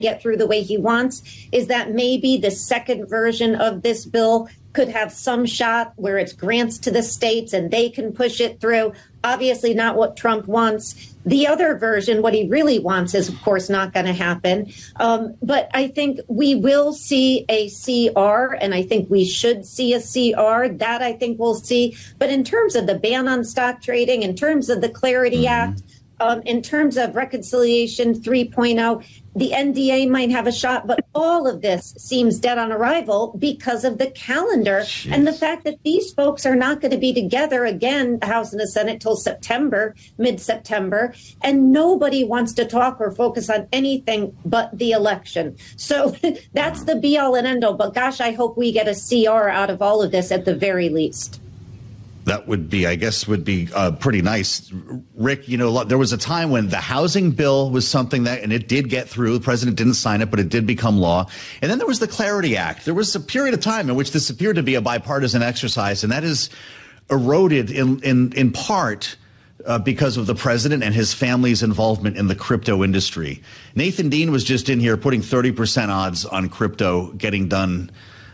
get through the way he wants, is that maybe the second version of this bill could have some shot where it's grants to the states and they can push it through. Obviously not what Trump wants. The other version, what he really wants, is, of course, not going to happen. But I think we will see a CR, and I think we should see a CR. That I think we'll see. But in terms of the ban on stock trading, in terms of the Clarity Act, in terms of Reconciliation 3.0, the NDA might have a shot, but all of this seems dead on arrival because of the calendar and the fact that these folks are not going to be together again, the House and the Senate, till September, mid-September, and nobody wants to talk or focus on anything but the election. So that's the be-all and end-all. But gosh, I hope we get a CR out of all of this at the very least. That would be, I guess, pretty nice. Rick, you know, there was a time when the housing bill was something that, and it did get through. The president didn't sign it, but it did become law. And then there was the Clarity Act. There was a period of time in which this appeared to be a bipartisan exercise, and that is eroded in part because of the president and his family's involvement in the crypto industry. Nathan Dean was just in here putting 30% odds on crypto getting done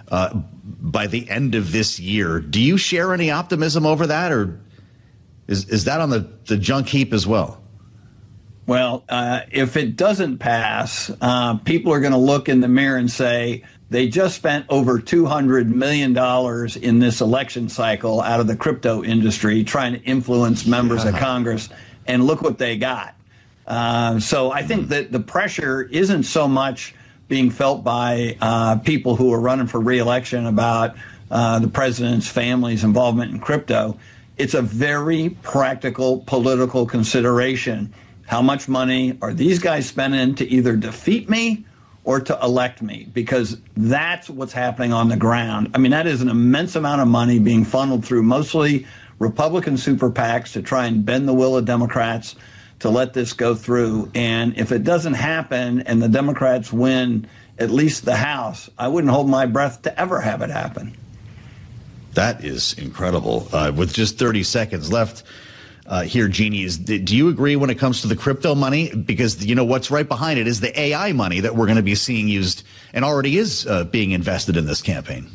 by the end of this year. Do you share any optimism over that, or is that on the junk heap as well? Well, if it doesn't pass, people are going to look in the mirror and say they just spent over $200 million in this election cycle out of the crypto industry trying to influence members of Congress, and look what they got. So I think that the pressure isn't so much being felt by people who are running for re-election about the president's family's involvement in crypto. It's a very practical political consideration. How much money are these guys spending to either defeat me or to elect me? Because that's what's happening on the ground. I mean, that is an immense amount of money being funneled through mostly Republican super PACs to try and bend the will of Democrats to let this go through. And if it doesn't happen and the Democrats win at least the House, I wouldn't hold my breath to ever have it happen. That is incredible. With just 30 seconds left here, Jeannie, do you agree when it comes to the crypto money? Because, you know, what's right behind it is the AI money that we're going to be seeing used and already is being invested in this campaign.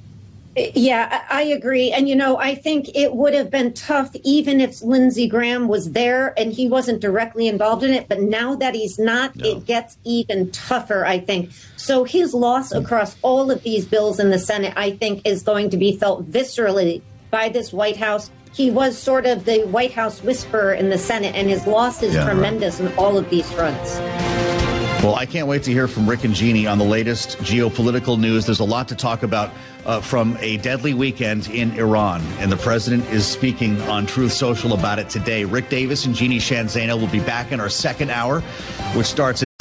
Yeah, I agree. And, you know, I think it would have been tough even if Lindsey Graham was there and he wasn't directly involved in it. But now that he's not, it gets even tougher, I think. So his loss across all of these bills in the Senate, I think, is going to be felt viscerally by this White House. He was sort of the White House whisperer in the Senate, and his loss is tremendous in all of these fronts. Well, I can't wait to hear from Rick and Jeannie on the latest geopolitical news. There's a lot to talk about from a deadly weekend in Iran, and the president is speaking on Truth Social about it today. Rick Davis and Jeannie Shanzana will be back in our second hour, which starts